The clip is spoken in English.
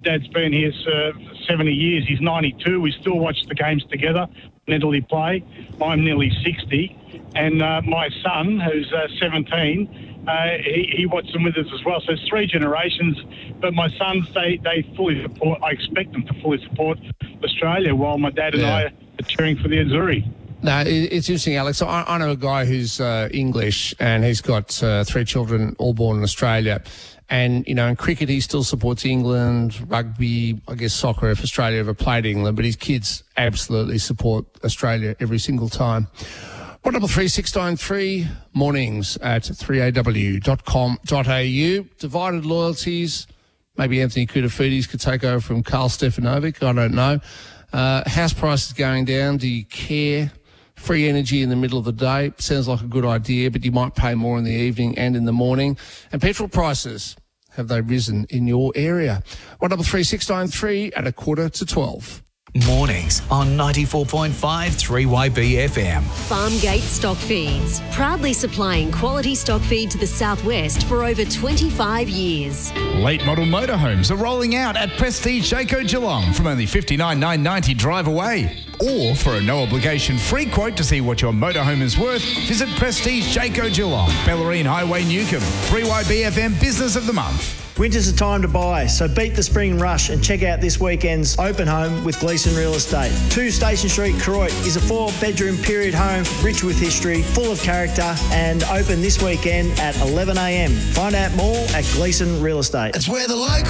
Dad's been here for 70 years. He's 92. We still watch the games together, mentally play. I'm nearly 60. And my son, who's 17, he watched them with us as well. So it's 3 generations. But my sons, they fully support. I expect them to fully support Australia, while my dad and I are cheering for the Azzurri. No, it's interesting, Alex. I know a guy who's English, and he's got 3 children, all born in Australia. And, in cricket, he still supports England, rugby, I guess soccer, if Australia ever played England. But his kids absolutely support Australia every single time. 133693 mornings at 3aw.com.au. Divided loyalties. Maybe Anthony Koutafidis could take over from Karl Stefanovic. I don't know. House prices going down. Do you care? Free energy in the middle of the day. Sounds like a good idea, but you might pay more in the evening and in the morning. And petrol prices, have they risen in your area? 133693 at 11:45. Mornings on 94.5 3YB FM. Farmgate Stock Feeds, proudly supplying quality stock feed to the southwest for over 25 years. Late model motorhomes are rolling out at Prestige Jayco Geelong from only $59,990 drive away. Or for a no-obligation free quote to see what your motorhome is worth, visit Prestige Jayco Geelong, Bellarine Highway, Newcomb. 3YB FM Business of the Month. Winter's a time to buy, so beat the spring rush and check out this weekend's open home with Gleeson Real Estate. 2 Station Street, Koroit is a 4-bedroom period home, rich with history, full of character, and open this weekend at 11 a.m. Find out more at Gleeson Real Estate. It's where the local